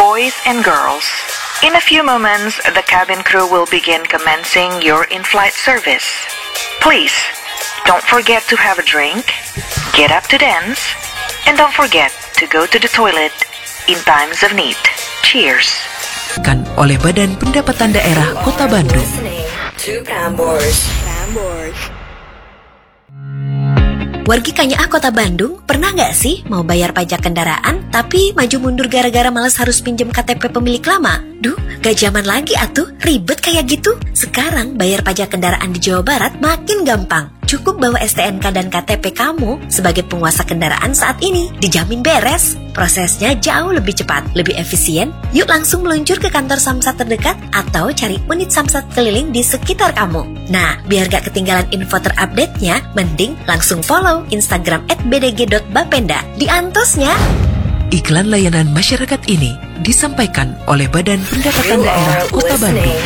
boys and girls. In a few moments, the cabin crew will begin commencing your in-flight service. Please, don't forget to have a drink, get up to dance, and don't forget to go to the toilet in times of need. Cheers. Kan oleh Badan Pendapatan Daerah Kota Bandung. Wargi Kanyaah Kota Bandung, pernah nggak sih mau bayar pajak kendaraan tapi maju mundur gara-gara malas harus pinjem KTP pemilik lama? Duh, gak zaman lagi atuh, ribet kayak gitu. Sekarang bayar pajak kendaraan di Jawa Barat makin gampang. Cukup bawa STNK dan KTP kamu sebagai penguasa kendaraan saat ini. Dijamin beres. Prosesnya jauh lebih cepat, lebih efisien. Yuk langsung meluncur ke kantor Samsat terdekat atau cari unit Samsat keliling di sekitar kamu. Nah, biar gak ketinggalan info terupdate-nya, mending langsung follow Instagram @bdg.bapenda. Diantosnya. Iklan layanan masyarakat ini disampaikan oleh Badan Pendapatan Daerah Kota Bandung.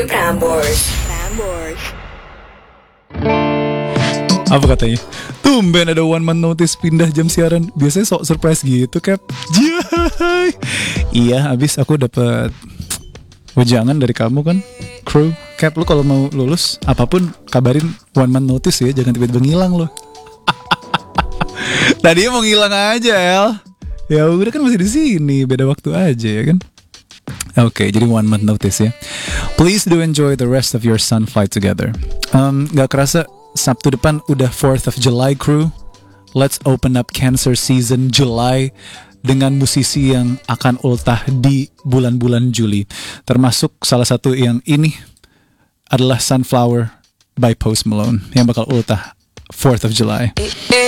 Apa katanya? Tumben ada one man notice pindah jam siaran. Biasanya sok surprise gitu, Cap. Jai. Iya, abis aku dapat wejangan dari kamu kan, crew. Cap, lu kalau mau lulus apapun kabarin one man notice ya, jangan tiba-tiba ngilang lo. Tadinya mau ngilang aja, El. Ya udah kan masih di sini, beda waktu aja ya kan. Oke, jadi one month notice ya. Please do enjoy the rest of your sun flight together. Gak kerasa Sabtu depan udah 4th of July, crew. Let's open up Cancer season July dengan musisi yang akan ultah di bulan-bulan Juli. Termasuk salah satu yang ini adalah Sunflower by Post Malone yang bakal ultah 4th of July.